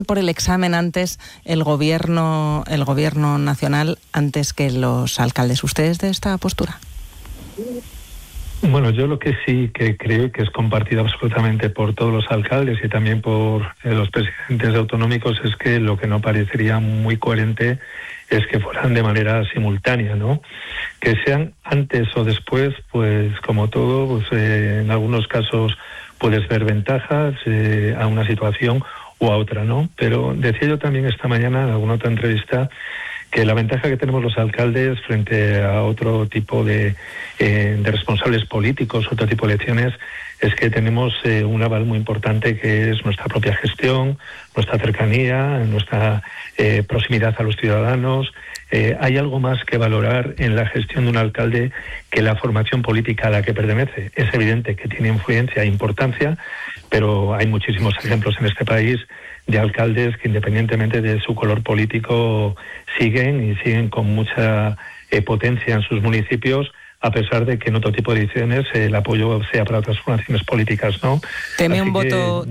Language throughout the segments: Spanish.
por el examen antes el gobierno nacional antes que los alcaldes. ¿Usted es de esta postura? Bueno, yo lo que sí que creo que es compartido absolutamente por todos los alcaldes y también por los presidentes autonómicos es que lo que no parecería muy coherente es que fueran de manera simultánea, ¿no? Que sean antes o después, pues como todo, pues en algunos casos puedes ver ventajas a una situación o a otra, ¿no? Pero decía yo también esta mañana en alguna otra entrevista que la ventaja que tenemos los alcaldes frente a otro tipo de responsables políticos, otro tipo de elecciones, es que tenemos un aval muy importante que es nuestra propia gestión, nuestra cercanía, nuestra proximidad a los ciudadanos. Hay algo más que valorar en la gestión de un alcalde que la formación política a la que pertenece. Es evidente que tiene influencia e importancia, pero hay muchísimos ejemplos en este país de alcaldes que independientemente de su color político siguen con mucha potencia en sus municipios, a pesar de que en otro tipo de ediciones el apoyo sea para otras formaciones políticas, ¿no? ¿Teme un voto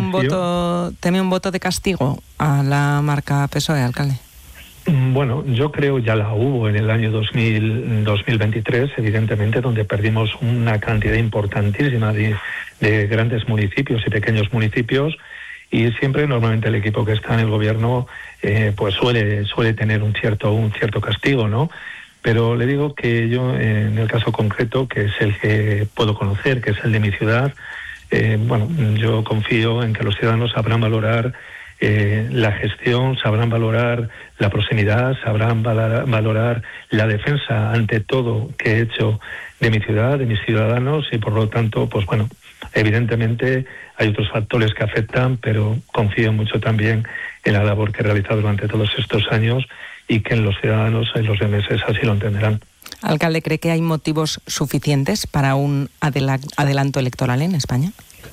de castigo a la marca PSOE, alcalde? Bueno, yo creo ya la hubo en el año 2023, evidentemente, donde perdimos una cantidad importantísima de grandes municipios y pequeños municipios, y siempre normalmente el equipo que está en el gobierno pues suele tener un cierto castigo, ¿no? Pero le digo que yo, en el caso concreto, que es el que puedo conocer, que es el de mi ciudad, yo confío en que los ciudadanos sabrán valorar la gestión, sabrán valorar la proximidad, sabrán valorar la defensa ante todo que he hecho de mi ciudad, de mis ciudadanos, y por lo tanto, pues bueno, evidentemente hay otros factores que afectan, pero confío mucho también en la labor que he realizado durante todos estos años y que en los ciudadanos, en los leoneses, así lo entenderán. Alcalde, ¿cree que hay motivos suficientes para un adelanto electoral en España?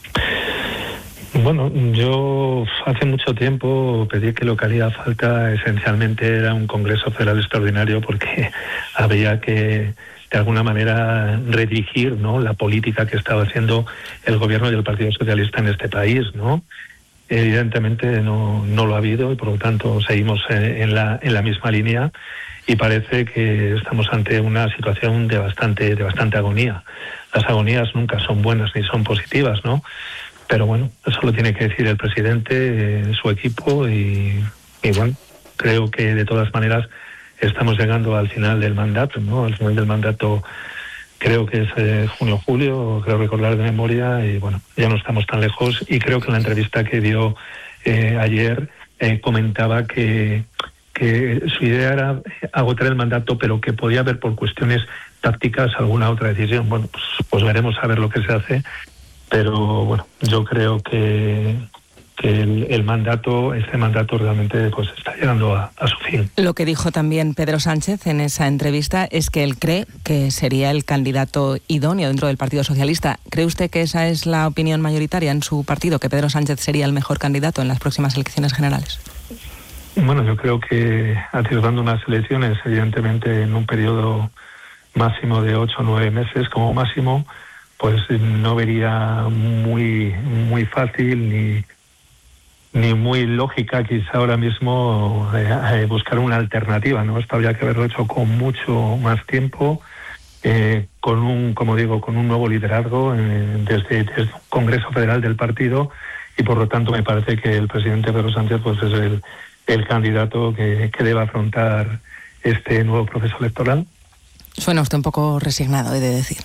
Bueno, yo hace mucho tiempo pedí que lo que haría falta esencialmente era un Congreso Federal Extraordinario, porque había que de alguna manera redirigir, ¿no?, la política que estaba haciendo el gobierno y el Partido Socialista en este país, ¿no? Evidentemente no lo ha habido y por lo tanto seguimos en la misma línea, y parece que estamos ante una situación de bastante agonía. Las agonías nunca son buenas ni son positivas, ¿no? Pero bueno, eso lo tiene que decir el presidente, su equipo, y bueno, creo que de todas maneras estamos llegando al final del mandato, ¿no? Al final del mandato creo que es junio-julio, creo recordar de memoria, y bueno, ya no estamos tan lejos, y creo que en la entrevista que dio ayer comentaba que su idea era agotar el mandato, pero que podía haber por cuestiones tácticas alguna otra decisión. Bueno, pues veremos a ver lo que se hace. Pero bueno, yo creo que este mandato realmente pues está llegando a su fin. Lo que dijo también Pedro Sánchez en esa entrevista es que él cree que sería el candidato idóneo dentro del Partido Socialista. ¿Cree usted que esa es la opinión mayoritaria en su partido, que Pedro Sánchez sería el mejor candidato en las próximas elecciones generales? Bueno, yo creo que atirando unas elecciones, evidentemente en un periodo máximo de 8 o 9 meses como máximo, pues no vería muy fácil ni muy lógica quizá ahora mismo buscar una alternativa, ¿no? Esto habría que haberlo hecho con mucho más tiempo, con un nuevo liderazgo desde un Congreso Federal del partido, y por lo tanto me parece que el presidente Pedro Sánchez pues es el candidato que debe afrontar este nuevo proceso electoral. Suena usted un poco resignado, he de decir.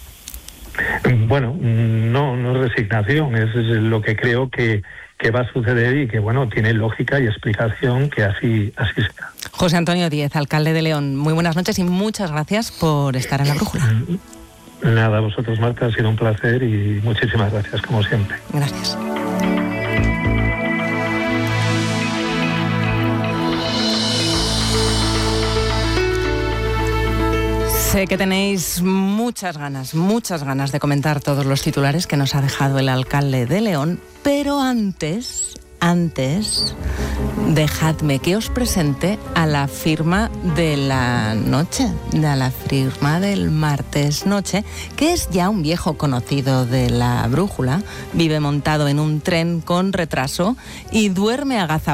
Bueno, no es resignación, es lo que creo que va a suceder y que, bueno, tiene lógica y explicación que así sea. José Antonio Díez, alcalde de León, muy buenas noches y muchas gracias por estar en La Brújula. Nada, a vosotros, Marta, ha sido un placer y muchísimas gracias, como siempre. Gracias. Sé que tenéis muchas ganas de comentar todos los titulares que nos ha dejado el alcalde de León, pero antes, dejadme que os presente a la firma de la noche, a la firma del martes noche, que es ya un viejo conocido de La Brújula, vive montado en un tren con retraso y duerme agazapado